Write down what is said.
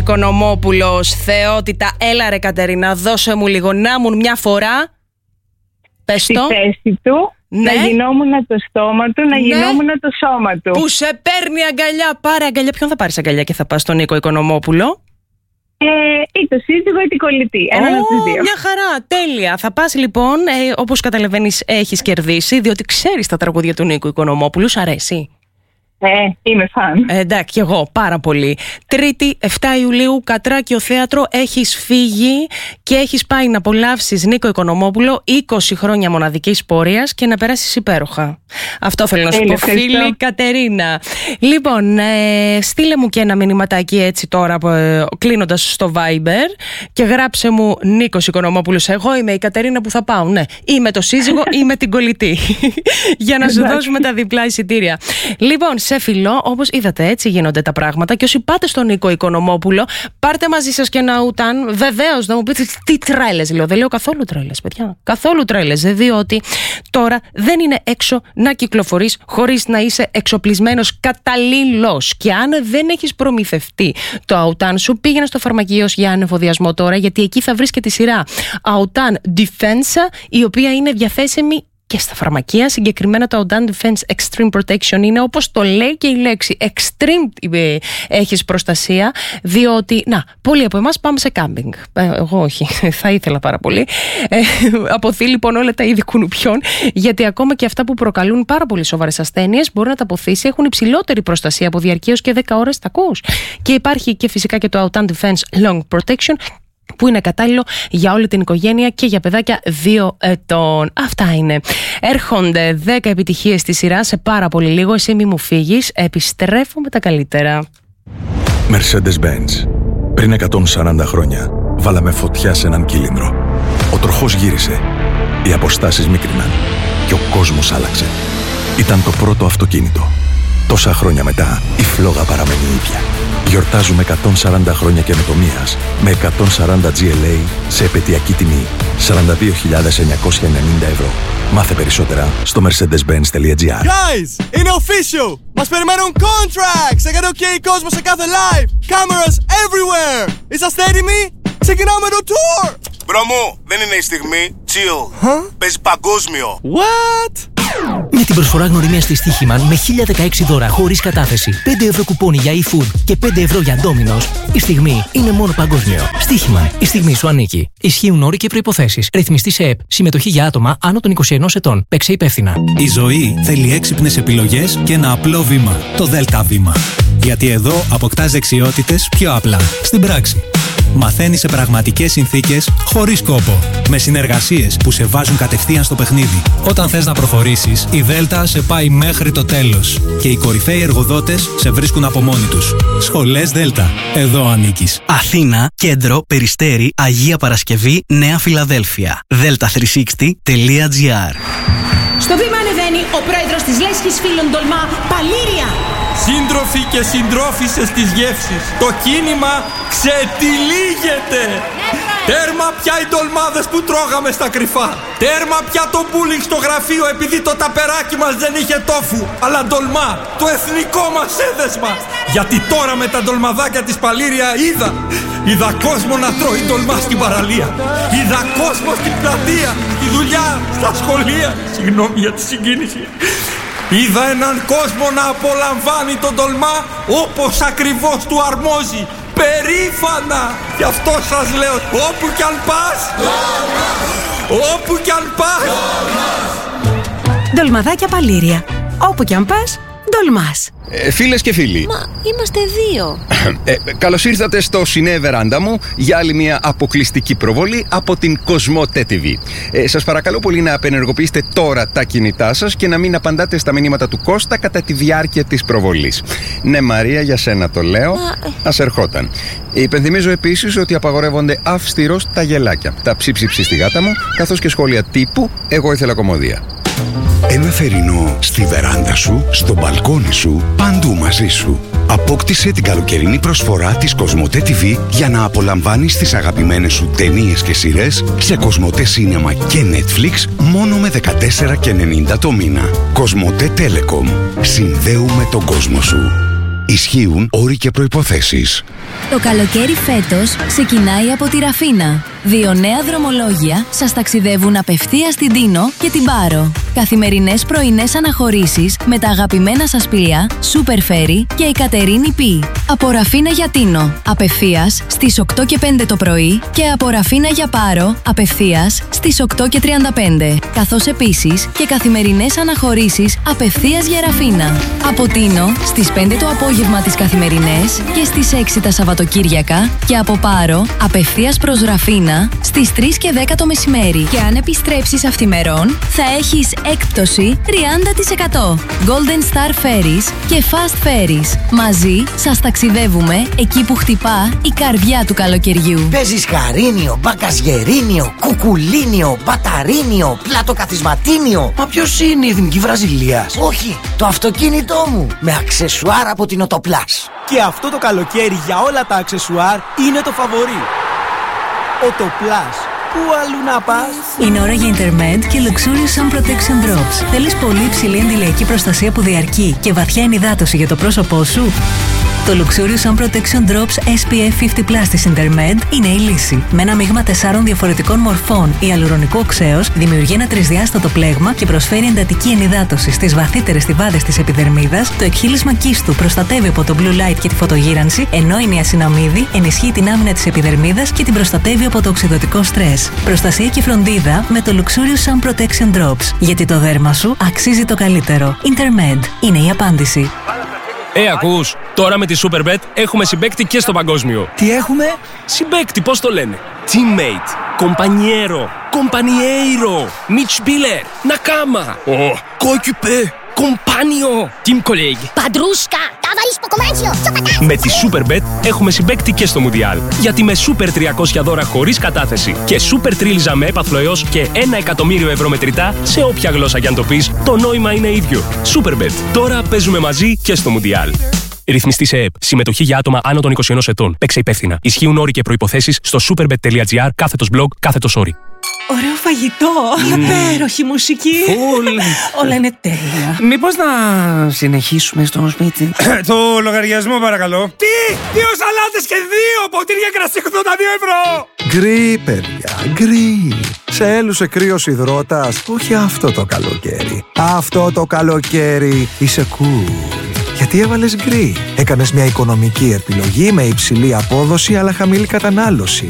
Οικονομόπουλος. Θεότητα, έλα ρε Κατερίνα, δώσε μου λίγο να ήμουν μια φορά. Πες το. Στη θέση του, ναι. να γινόμουν το στόμα του, να γινόμουν το σώμα του. Που σε παίρνει αγκαλιά. Πάρε αγκαλιά. Ποιον θα πάρεις αγκαλιά και θα πας στον Νίκο Οικονομόπουλο? Ή το σύζυγο ή την κολλητή. Έναν από τους δύο. Μια χαρά, τέλεια. Θα πας λοιπόν, όπως καταλαβαίνεις, έχεις κερδίσει, διότι ξέρεις τα τραγούδια του Νίκου Οικονομόπουλου. Σ' αρέσει? Είμαι φαν. Εντάξει, κι εγώ πάρα πολύ. Τρίτη, 7 Ιουλίου, Κατράκιο Θέατρο. Έχεις φύγει και έχεις πάει να απολαύσεις Νίκο Οικονομόπουλο, 20 χρόνια μοναδικής πορείας και να περάσεις υπέροχα. Αυτό θέλω να σου πω, φίλη Κατερίνα. Λοιπόν, στείλε μου και ένα μηνυματάκι έτσι τώρα, κλείνοντας στο Viber, και γράψε μου Νίκος Οικονομόπουλος. Εγώ είμαι η Κατερίνα που θα πάω. Ναι, ή με το σύζυγο ή με την κολλητή. Για να σου δώσουμε τα διπλά εισιτήρια. Λοιπόν, σε φιλό, όπως είδατε, έτσι γίνονται τα πράγματα. Και όσοι πάτε στον Νίκο Οικονομόπουλο, πάρτε μαζί σας και ένα ουτάν. Βεβαίως, να μου πείτε τι τρέλες λέω. Δεν λέω καθόλου τρέλες, παιδιά. Καθόλου τρέλες. Διότι τώρα δεν είναι έξω να κυκλοφορείς χωρίς να είσαι εξοπλισμένος καταλήλως. Και αν δεν έχεις προμηθευτεί το αουτάν σου, πήγαινε στο φαρμακείο για ανεφοδιασμό τώρα, γιατί εκεί θα βρεις και τη σειρά Αουτάν Defensa, η οποία είναι διαθέσιμη και στα φαρμακεία. Συγκεκριμένα το Autan Defense Extreme Protection είναι, όπως το λέει και η λέξη, extreme έχεις προστασία, διότι, πολλοί από εμάς πάμε σε κάμπινγκ. Εγώ όχι, θα ήθελα πάρα πολύ. Αποθεί λοιπόν όλα τα είδη κουνουπιών, γιατί ακόμα και αυτά που προκαλούν πάρα πολύ σοβαρές ασθένειες μπορεί να τα αποθήσει, έχουν υψηλότερη προστασία από διαρκή έως και 10 ώρες, τα ακούς. Και υπάρχει και φυσικά και το Autan Defense Long Protection, που είναι κατάλληλο για όλη την οικογένεια και για παιδάκια 2 ετών. Αυτά είναι. Έρχονται 10 επιτυχίες στη σειρά σε πάρα πολύ λίγο. Εσύ μη μου φύγεις. Επιστρέφω με τα καλύτερα. Mercedes-Benz. Πριν 140 χρόνια βάλαμε φωτιά σε έναν κύλινδρο. Ο τροχός γύρισε. Οι αποστάσεις μίκριναν. Και ο κόσμος άλλαξε. Ήταν το πρώτο αυτοκίνητο. Τόσα χρόνια μετά, η φλόγα παραμένει η ίδια. Γιορτάζουμε 140 χρόνια καινοτομίας με 140 GLA σε επαιτειακή τιμή 42.990 ευρώ. Μάθε περισσότερα στο mercedes-benz.gr. Guys, είναι official! Μας περιμένουν contracts! Έκανε OK κόσμο σε κάθε live! Cameras everywhere! Είσαστε έτοιμοι? Ξεκινάμε το tour! Μπρο μου, δεν είναι η στιγμή. Chill. Παίζει παγκόσμιο. What? Με την προσφορά γνωριμίας της Στοίχημαν με 1016 δώρα χωρίς κατάθεση, 5 ευρώ κουπόνι για eFood και 5 ευρώ για Domino's, η στιγμή είναι μόνο παγκόσμιο. Στοίχημαν, η στιγμή σου ανήκει. Ισχύουν όροι και προϋποθέσεις. Ρυθμιστή σε ΕΠ. Συμμετοχή για άτομα άνω των 21 ετών. Παίξε υπεύθυνα. Η ζωή θέλει έξυπνες επιλογές και ένα απλό βήμα. Το ΔΕΛΤΑ βήμα. Γιατί εδώ αποκτάς δεξιότητες πιο απλά. Στην πράξη. Μαθαίνεις σε πραγματικές συνθήκες, χωρίς κόπο. Με συνεργασίες που σε βάζουν κατευθείαν στο παιχνίδι. Όταν θες να προχωρήσεις, η ΔΕΛΤΑ σε πάει μέχρι το τέλος. Και οι κορυφαίοι εργοδότες σε βρίσκουν από μόνοι τους. Σχολές ΔΕΛΤΑ. Εδώ ανήκεις. Αθήνα, Κέντρο, Περιστέρι, Αγία Παρασκευή, Νέα Φιλαδέλφια. delta360.gr. Στο βήμα ανεβαίνει ο πρόεδρος της Λέσχης Φίλων Ντολμά, Παλήρια. Σύντροφοι και συντρόφισσες της γεύσης, το κίνημα ξετυλίγεται. Τέρμα πια οι ντολμάδες που τρώγαμε στα κρυφά. Τέρμα πια το bullying στο γραφείο επειδή το ταπεράκι μας δεν είχε τόφου, αλλά ντολμά, το εθνικό μας έδεσμα. Γιατί τώρα με τα ντολμαδάκια της Παλήρια είδα κόσμο να τρώει ντολμά στην παραλία. Είδα κόσμο στην πλατεία, στη δουλειά, στα σχολεία. Συγγνώμη για τη συγκίνηση. Είδα έναν κόσμο να απολαμβάνει τον ντολμά όπως ακριβώς του αρμόζει. Περήφανα! Γι' αυτό σας λέω, όπου κι αν πας, όπου κι αν πας. Ντολμαδάκια Παλήρια. Όπου κι αν πας, ντολμάς. Φίλες και φίλοι, Μα είμαστε 2. καλώς ήρθατε στο Σινέ Βεράντα μου για άλλη μια αποκλειστική προβολή από την Κοσμοτέ TV. Σας παρακαλώ πολύ να απενεργοποιήσετε τώρα τα κινητά σας και να μην απαντάτε στα μηνύματα του Κώστα κατά τη διάρκεια της προβολής. Ναι, Μαρία, για σένα το λέω. Ας ερχόταν. Υπενθυμίζω επίσης ότι απαγορεύονται αυστηρώς τα γελάκια, τα ψίψιψη στη γάτα μου, καθώς και σχόλια τύπου «Εγώ ήθελα κομμωδία». Ένα θερινό στη βεράντα σου, στο μπαλκόνι σου, παντού μαζί σου. Απόκτησε την καλοκαιρινή προσφορά της Κοσμοτέ TV για να απολαμβάνεις τις αγαπημένες σου ταινίες και σειρές σε Κοσμοτέ Cinema και Netflix μόνο με 14,90 το μήνα. Κοσμοτέ Telecom. Συνδέουμε τον κόσμο σου. Ισχύουν όροι και προϋποθέσεις. Το καλοκαίρι φέτος ξεκινάει από τη Ραφίνα. 2 νέα δρομολόγια σας ταξιδεύουν απευθείας στην Τίνο και την Πάρο. Καθημερινές πρωινές αναχωρήσεις με τα αγαπημένα σας πλοία Super Ferry και η Κατερίνη Π. Από Ραφίνα για Τίνο, απευθείας στις 8 και 5 το πρωί και από Ραφίνα για Πάρο, απευθείας στις 8 και 35. Καθώς επίσης και καθημερινές αναχωρήσεις απευθείας για Ραφίνα. Από Τίνο στις 5 το απόγευμα τις καθημερινές και στις 6 τα Σαββατοκύριακα και από Πάρο απευθείας προς Ραφίνα στις 3 και 10 το μεσημέρι. Και αν επιστρέψεις αυθημερών θα έχεις έκπτωση 30%. Golden Star Ferries και Fast Ferries. Μαζί σας ταξιδεύουμε εκεί που χτυπά η καρδιά του καλοκαιριού. Παίζεις χαρίνιο, μπακασγερίνιο, κουκουλίνιο, μπαταρίνιο, πλατοκαθισματίνιο. Μα ποιος είναι η Εθνική Βραζιλίας? Όχι, το αυτοκίνητό μου με αξεσουάρ από την Οτοπλάς. Και αυτό το καλοκαίρι για όλα τα αξεσουάρ είναι το φαβορί. Οτοπλάς. Πού αλλού να πας? Είναι ώρα για Intermed και Luxurious Sun Protection Drops. Θέλεις πολύ υψηλή αντιλιακή προστασία που διαρκεί και βαθιά ενυδάτωση για το πρόσωπό σου? Το Luxurious Sun Protection Drops SPF 50+ της Intermed είναι η λύση. Με ένα μείγμα 4 διαφορετικών μορφών ιαλουρονικού οξέως δημιουργεί ένα τρισδιάστατο πλέγμα και προσφέρει εντατική ενυδάτωση στις βαθύτερες στιβάδες της επιδερμίδας. Το εκχύλισμα κύστου προστατεύει από το blue light και τη φωτογύρανση, ενώ η νιασιναμίδη ενισχύει την άμυνα της επιδερμίδας και την προστατεύει από το οξυδωτικό στρες. Προστασία και φροντίδα με το Luxurious Sun Protection Drops. Γιατί το δέρμα σου αξίζει το καλύτερο. Intermed είναι η απάντηση. Ακούς, τώρα με τη Superbet έχουμε συμπαίκτη και στο παγκόσμιο. Τι έχουμε? Συμπαίκτη, πώς το λένε? Teammate, compañero, compañeiro, Mitspieler, Nakama, coéquipier, compagno, team colleague. Παντρούσκα, ταβαλείς στο κομμάτσιο. Με τη Superbet έχουμε συμπαίκτη και στο Μουντιάλ. Γιατί με Super 300 δώρα χωρίς κατάθεση και Super Τρίλιζα με έπαθλο έως και 1 εκατομμύριο ευρώ μετρητά, σε όποια γλώσσα κι αν το πεις, το νόημα είναι ίδιο. Superbet. Τώρα παίζουμε μαζί και στο Μουντιάλ. Ρυθμιστή σε ΕΕΠ. Συμμετοχή για άτομα άνω των 21 ετών. Παίξε υπεύθυνα. Ισχύουν όροι και προϋποθέσεις στο superbet.gr/blog/όροι. Ωραίο φαγητό, υπέροχη μουσική. Όλα είναι τέλεια. Μήπως να συνεχίσουμε στο σπίτι? Το λογαριασμό παρακαλώ. Τι! 2 σαλάτες και 2 ποτήρια κρασί 82 ευρώ! Γκρι, παιδιά, γκρι. Σε έλουσε κρύος υδρότας? Όχι αυτό το καλοκαίρι. Αυτό το καλοκαίρι είσαι cool. Γιατί έβαλες γκρι? Έκανες μια οικονομική επιλογή με υψηλή απόδοση αλλά χαμηλή κατανάλωση.